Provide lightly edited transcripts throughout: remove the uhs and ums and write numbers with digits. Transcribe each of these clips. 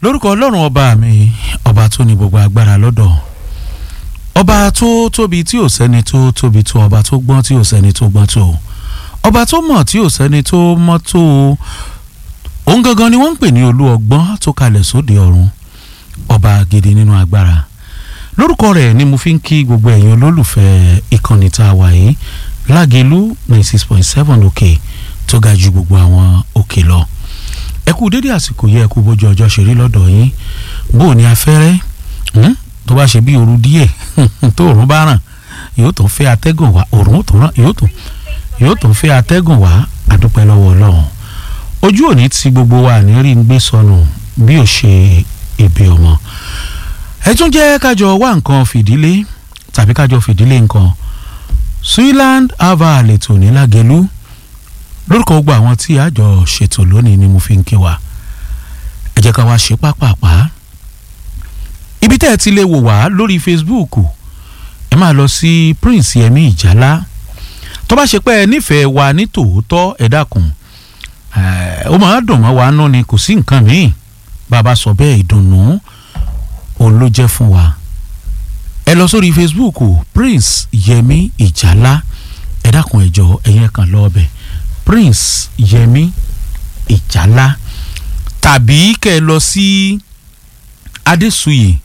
lórúkọ ọlọ́run ọba mi ọba tó ní gbogbo agbára lọ́dọ̀ ọba tó tóbi tí ò sẹ́ni tó tóbi tó ọba tó gbọ́n tí ò sẹ́ni tó gbọ́n tó ọba tó mọ̀ tí ò sẹ́ni tó mọ̀ tó òun gangan ni wọ́n ń pè ní olú ọgbọ́n tó kalẹ̀ sóde ọ̀run ọba gidi nínú agbára lórúkọ rẹ̀ ni mo fi ń kí gbogbo ẹ̀yin olólùfẹ́ ìkànnì tá a wà yìí Lágelú 96.7 òkè tó ga ju gbogbo àwọn òkè lọ ẹ kú dédé àsìkò yẹ ẹ kú bójú ọjọ́ ṣe rí lọ́dọ̀ yín bó ní afẹ́rẹ́ tó bá ṣe bí ooru díẹ̀ tó òrùn bá ràn yóò tó fẹ́ atẹ́gùn wá òrùn tó ràn yóò tó fẹ́ atẹ́gùn wá àdúpẹ́ lọ́wọ́ Ọlọ́run ojú òní tí gbogbo wa ní rí ń gbé sọnù bí ò ṣe ibi ọmọ ẹ tún jẹ́ kájọ wá nǹkan fìdílé tàbí kájọ fìdílé nǹkan Swiland ava àlètò ní Lágelú lórúkọ gbogbo àwọn tí àjọ ṣètò lónìí ni mo fi ń kí wa ẹ jẹ́ ká wá ṣe pápápá ibi tẹ́ ẹ ti lè wò wá lórí Facebook ẹ máa lọ sí Prince Yẹmí Ìjálá tó bá ṣe pé ẹ nífẹ̀ẹ́ wa ní tòótọ́ ẹ dákun ó máa dùn mọ́ wa nú ni kò sí nǹkan míì bàbá sọ bẹ́ẹ̀ ìdùnnú òun ló jẹ́ fún wa ẹ lọ sórí Facebook Prince Yẹmí Ìjálá ẹ dákun ẹ jọ̀ọ́ ẹ̀yin kan lọ ọbẹ̀ Prince Yẹmí Ìjálá tàbí kẹ́ ẹ lọ sí Adésuyè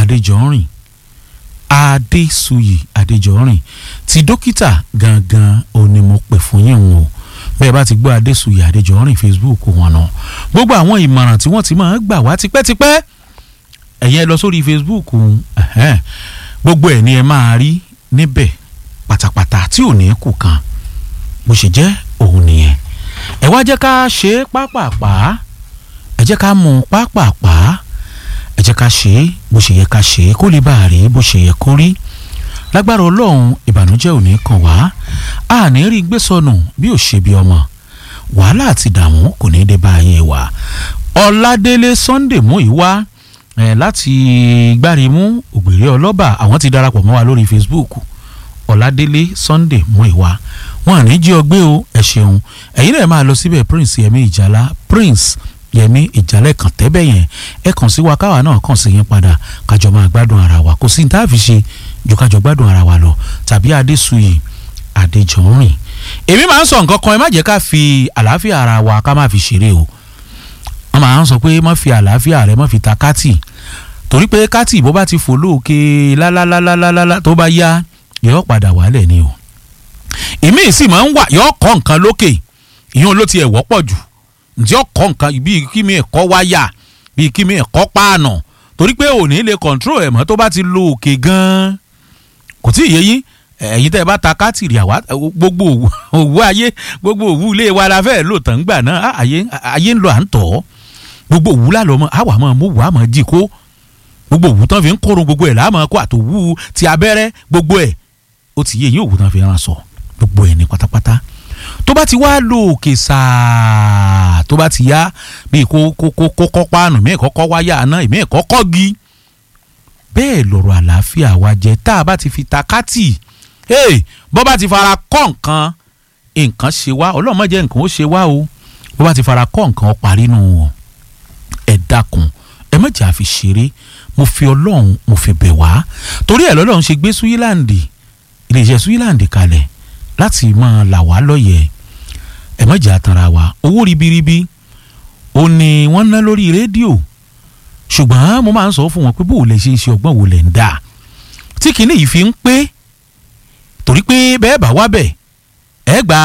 Adéjọrin ti dókítà gangan òun ni mo pè fún yín o bẹ́ẹ̀ bá ti gbọ́ Adésuyè Adéjọrin Facebook wọn náà gbogbo àwọn ìmọ̀ràn tí wọ́n ti máa ń gbà wá tipẹ́tipẹ́ ẹ̀yin ẹ lọ sórí Facebook gbogbo ẹ̀ ni ẹ máa rí níbẹ̀ pátápátá tí ò ní kù kan bó ṣe jẹ́ òun nìyẹn ẹ wá jẹ́ ká ṣe pápápá ẹ jẹ́ ká mú pápápá ẹ jẹ́ ká ṣe bó ṣe yẹ ká ṣe kó lè bá a rí bó ṣe yẹ kó rí lágbára Ọlọ́run ìbànújẹ́ ò ní kàn wá a ní rí gbé sọnù bí ò ṣe bí ọmọ wàhálà àti ìdààmú kò ní dé bá ayé wa Ọládélé Sunday Múyìwá láti Gbárimú Ògbèrè Ọlọ́bà àwọn ti darapọ̀ mọ́ wa lórí Facebook Ọládélé Sunday Múyìwá wọn àní jí ọgbẹ́ o ẹ ṣeun ẹ̀yin náà máa lọ síbẹ̀ Prince Yẹmí Ìjálá Prince Yẹmí Ìjálá kàn tẹ́bẹ̀ yẹn ẹ kàn sí wa káwa náà kàn sí yẹn padà kájọ máa gbádùn ara wa kò sí ní táàfin ṣe ju kájọ gbádùn ara wa lọ tàbí Adésuyè Adéjọrin èmi máa ń sọ nǹkan kan ẹ má jẹ́ ká fi àlàáfíà ara wa ká má fi ṣeré o wọ́n máa ń sọ pé má fi àlàáfíà rẹ má fi ta kátì torí pé kátì bó bá ti fò lóòkè lálálálálálá tó bá yá yóò padà wálẹ̀ ni o ìmí sì máa ń wà yóò kọ́ nǹkan lókè ìyẹn ló ti ẹ̀ wọ́pọ̀ jù ǹjẹ́ ọkọ̀ nǹkan bíi kí mi ẹ̀kọ́ wáyà bíi kí mi ẹ̀kọ́ páànà torí pé òní lè control ẹ̀ mọ́ tó bá ti lo òkè gan-an kò tí ì yé yín ẹ̀yin tẹ́ ẹ bá ta kátìrì àwa gbogbo òwú ayé gbogbo òwú ilé wa la fẹ́ẹ́ lò tán gbà náà ayé ń lọ à ń tọ̀ gbogbo òwú lálọ́ mọ́ àwa mọ́ mú wàá mọ́ jí kó gbogbo òwú tán fi ń kórun gbogbo ẹ̀ láàmọ́ kó àtòwú ti abẹ́rẹ́ gbogbo ẹ̀ ó ti yé yín òwú tán fi rán sọ gbogbo ẹ̀ ní pátápátá tó bá ti wá lò òkè sáà tó bá ti yá bíi kó kọ́ páànù mí kọ́kọ́ wáyà náà ìmí kọ́kọ́ gi bẹ́ẹ̀ lọ̀rọ̀ àlàáfíà wa jẹ́ tá a bá ti fi ta kátì bọ́ bá ti fara kọ́ nǹkan ṣe wá Ọlọ́run má jẹ́ nǹkan ó ṣe wá o bọ́ bá ti fara kọ́ nǹkan ó parí nù wọ́n ẹ dákun ẹ má jẹ́ àfi ṣeré mo fi Ọlọ́run mo fi bẹ̀ wá torí ẹ̀ lọ́lọ́run ṣe gbé Swiland iléeṣẹ́ Swiland kalẹ̀ láti máa là wá lọ́yẹ̀ ẹ má jẹ́ àtàrà wa owó ribiribi ó ní wọ́n ná lórí rédíò ṣùgbọ́n mo máa ń sọ fún wọn pé bó lè ṣe ọgbọ́n wo lẹ̀ ń dà tí kinní yìí fi ń pé torí pé bẹ́ẹ̀ bá wá bẹ̀ ẹ gba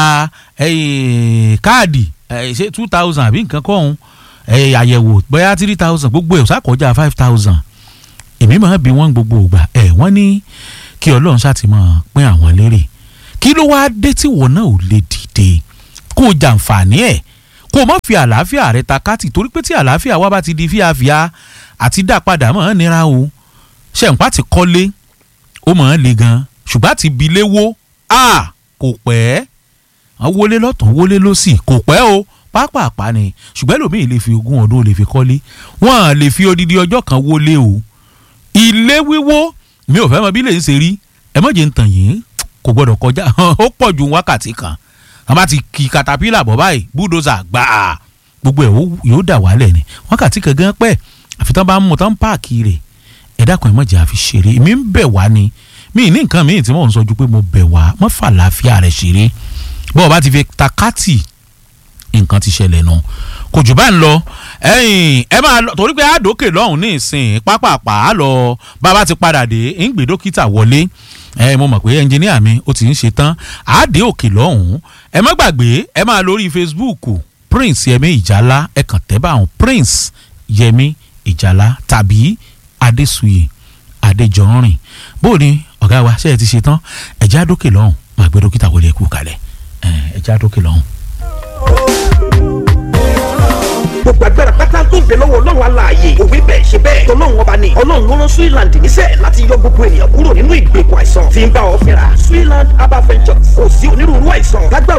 káàdì ṣe 2000 àbí nǹkan kọ́hún àyẹ̀wò bóyá 3000 gbogbo ẹ̀ ṣàkọjá 5000 èmi máa bí wọ́n gbogbo ògbà wọ́n ní kí Ọlọ́run ṣàtìmọ̀ pín àwọn lérè kí ló wáá dé tí wọn náà ò lè dìde kó o jàǹfààní ẹ̀ kó o má fi àlàáfíà rẹ ta kátì torí pé tí àlàáfíà wa bá ti di fíafíà àti dá padà mọ́ ọ́n nira o ṣẹ̀ǹpá ti kọ́lé ó mọ̀ ọ́n le gan ṣùgbọ́n àti bi léwó kò pẹ́ wọlé lọ́tún wọlé lọ́sì kò pẹ́ o pápápá ni ṣùgbọ́n ẹlòmíì lè fi 20 ọdún lè fi kọ́lé wọ́n lè fi odidi ọjọ́ kan wọlé o ilé wíwó mi ò fẹ́ mọ bí lè ń ṣe rí ẹ má jẹ́ ń tàn yín kò gbọ́dọ̀ kọjá ó pọ̀ ju wákàtí kan wọ́n bá ti kí katapila bọ̀ báyìí búdòzà gbà gbogbo ẹ̀ yóò dà wálẹ̀ ni wákàtí kan gan pẹ́ àfi tán bá ń mú tán páàkì rẹ̀ ẹ dákun ẹ má jẹ́ àfi ṣeré èmi ń bẹ̀ wá ni mi ní nǹkan míì tí mò ń sọ ju pé mo bẹ̀ wá má fà láàfíà rẹ̀ ṣeré bọ́ọ̀ bá ti fi takátì nǹkan ti ṣẹlẹ̀ nù kò jù bá ń lọ ẹ máa lọ torí pé àdókè lọ́hùn ní ìsìn pápápá á lọ bàbá ti padà dé ń gbé dókítà wọlé mo mọ̀ pé ẹnjìníà mi ó ti ń ṣe tán àádé òkè lọ́hùn ẹ má gbàgbé ẹ máa lórí Facebook Prince Yẹmí Ìjálá ẹ kàn tẹ́ bá àwọn Prince Yẹmí Ìjálá tàbí Adésùyè Adéjọrin bó ni ọ̀gá wa ṣe é ti ṣe tán ẹ̀já dókè lọ́hùn máa gbé dókítà wọlé ẹ̀kú kalẹ̀ ẹ̀já dókè lọ́hùn. gbogbo agbára pátá tó ń bẹ lọ́wọ́ ọlọ́run aláàyè òwe bẹ́ẹ̀ ṣe bẹ́ẹ̀ tọ́lọ́run ọba ni ọlọ́run ló rán Switzerland níṣẹ́ láti yọ gbogbo ènìyàn kúrò nínú ìgbèkùn àìsàn tí ń bá ọ fínra Switzerland Herbal Ventures kò sí onírúurú àìsàn lágbára